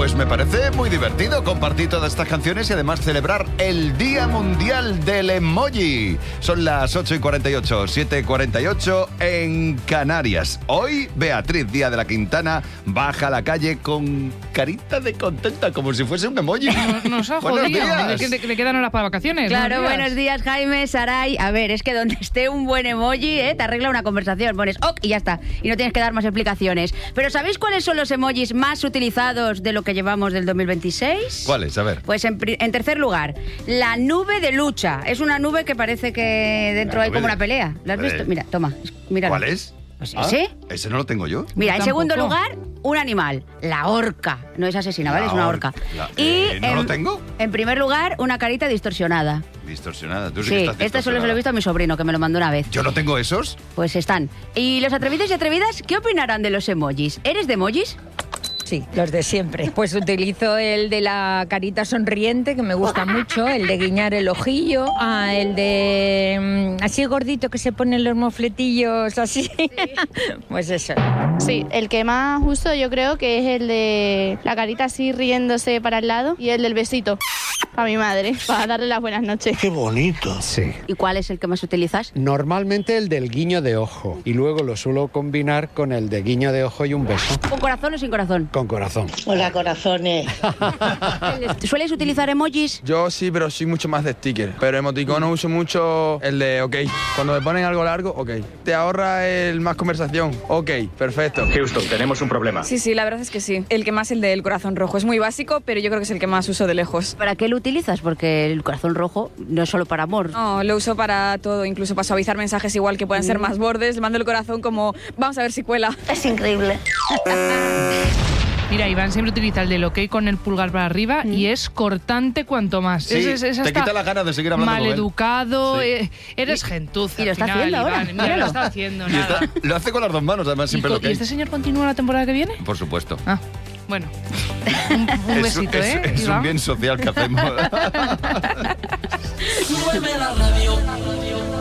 Pues me parece muy divertido compartir todas estas canciones y además celebrar el Día Mundial del Emoji. Son las 8:48, 7:48 en Canarias. Hoy Beatriz Díaz de la Quintana baja a la calle con carita de contenta, como si fuese un emoji. Nos ha Buenos jodido. días. Le quedan horas para vacaciones. Claro, buenos días, Jaime, Saray. A ver, es que donde esté un buen emoji, te arregla una conversación. Pones ok y ya está. Y no tienes que dar más explicaciones. Pero ¿sabéis cuáles son los emojis más utilizados de lo que llevamos del 2026? ¿Cuáles? A ver. Pues en tercer lugar, la nube de lucha. Es una nube que parece que dentro hay como una pelea. ¿La has visto? Mira, toma, míralo. ¿Cuál es? Pues ese. Ese no lo tengo yo. Mira, en Tampoco. segundo lugar, un animal, la orca. No es asesina, ¿vale? Es una orca. ¿No lo tengo? En primer lugar, una carita distorsionada. Distorsionada. Tú sí, Sí, que estás este solo se lo he distorsionada. visto a mi sobrino, que me lo mandó una vez. ¿Yo no tengo esos? Pues están. ¿Y los atrevidos y atrevidas qué opinarán de los emojis? ¿Eres de emojis? Sí, los de siempre. Pues utilizo el de la carita sonriente, que me gusta mucho, el de guiñar el ojillo, el de así gordito que se ponen los mofletillos así. Sí. Pues eso. Sí, el que más uso yo creo que es el de la carita así riéndose para el lado y el del besito a mi madre, para darle las buenas noches. ¡Qué bonito! Sí. ¿Y cuál es el que más utilizas? Normalmente el del guiño de ojo. Y luego lo suelo combinar con el de guiño de ojo y un beso. ¿Con corazón o sin corazón? Con corazón. Hola, corazones. ¿Sueles utilizar emojis? Yo sí, pero soy mucho más de sticker. Pero emoticono uso mucho el de ok. Cuando me ponen algo largo, ok. Te ahorra el más conversación. Ok, perfecto. Houston, tenemos un problema. Sí, la verdad es que sí. El que más, el del corazón rojo. Es muy básico, pero yo creo que es el que más uso de lejos. ¿Para qué lo utilizas? Porque el corazón rojo no es solo para amor. No, lo uso para todo, incluso para suavizar mensajes igual que puedan ser más bordes. Le mando el corazón como, vamos a ver si cuela. Es increíble. Mira, Iván siempre utiliza el del ok con el pulgar para arriba y es cortante cuanto más. Sí, es te hasta quita las ganas de seguir hablando con él. maleducado, Sí. eres gentuza. y lo al está final, haciendo ahora, Iván. Mira, míralo. lo está haciendo. Y Nada. lo hace con las dos manos, además, siempre lo que ¿Y este señor continúa la temporada que viene? Por supuesto. Ah, bueno. Un besito, es Iván? un bien social que hacemos. Súbeme la radio.